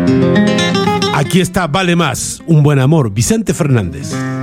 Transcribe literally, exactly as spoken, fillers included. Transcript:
Aquí está Vale Más, un buen amor, Vicente Fernández.